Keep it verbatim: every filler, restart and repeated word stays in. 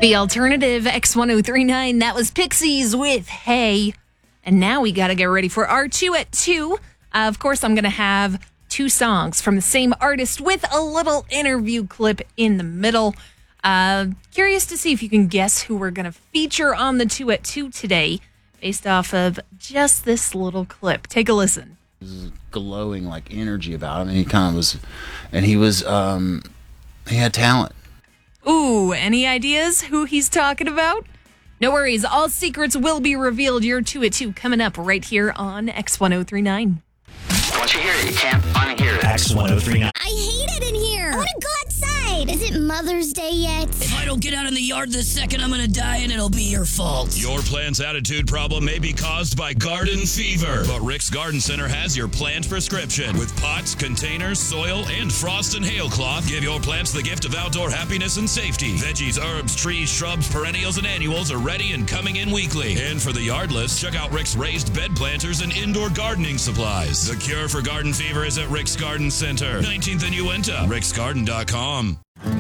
The alternative X one oh three point nine, that was Pixies with Hey. And now we got to get ready for our two at two. Uh, of course, I'm going to have two songs from the same artist with a little interview clip in the middle. Uh, curious to see if you can guess who we're going to feature on the two at two today based off of just this little clip. Take a listen. Glowing like energy about him, and he kind of was, and he was, um, he had talent. Ooh, any ideas who he's talking about? No worries, all secrets will be revealed. Your two at two coming up right here on X one oh three point nine. Once you hear it, you can't unhear it. X one oh three point nine. I hate it in here. I want to go outside. Is it Mother's Day yet? If I don't get out in the yard this second, I'm going to die and it'll be your fault. Your plant's attitude problem may be caused by garden fever, but Rick's Garden Center has your plant prescription. With pots, containers, soil, and frost and hail cloth, give your plants the gift of outdoor happiness and safety. Veggies, herbs, trees, shrubs, perennials, and annuals are ready and coming in weekly. And for the yardless, check out Rick's raised bed planters and indoor gardening supplies. The cure for garden fever is at Rick's Garden Center, nineteenth and Uinta, ricksgarden dot com.